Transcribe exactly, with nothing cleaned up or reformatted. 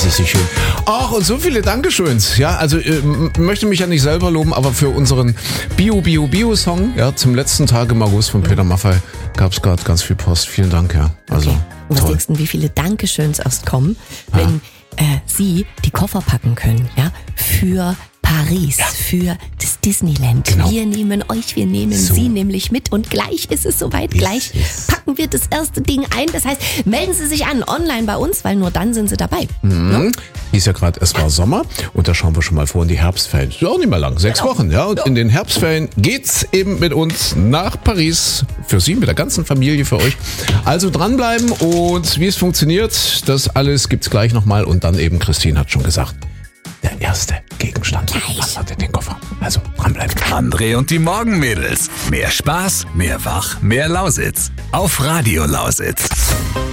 ist nicht schön. Ach, und so viele Dankeschöns. Ja, also äh, möchte mich ja nicht selber loben, aber für unseren Bio-Bio-Bio-Song, ja, zum letzten Tag im August von Peter Maffay gab es gerade ganz viel Post. Vielen Dank, ja. Also, okay. Und was toll. denkst du, wie viele Dankeschöns erst kommen, Ja. wenn äh, Sie die Koffer packen können, ja, für Paris, Ja. für das Disneyland. Genau. Wir nehmen euch, wir nehmen So. Sie nämlich mit und gleich ist es soweit, Ist gleich es. packen wir das erste Ding ein. Das heißt, melden Sie sich an online bei uns, weil nur dann sind Sie dabei. Mhm. Hieß ja gerade, es war Sommer und da schauen wir schon mal vor in die Herbstferien. Ist ja auch nicht mehr lang, sechs Genau. Wochen, ja. Und in den Herbstferien geht's eben mit uns nach Paris. Für Sie, mit der ganzen Familie, für euch. Also dranbleiben und wie es funktioniert, das alles gibt's gleich nochmal. Und dann eben, Christine hat schon gesagt, der erste Gegenstand. Gleich. Was hat in den Koffer? Also dranbleiben. André und die Morgenmädels. Mehr Spaß, mehr Wach, mehr Lausitz. Auf Radio Lausitz.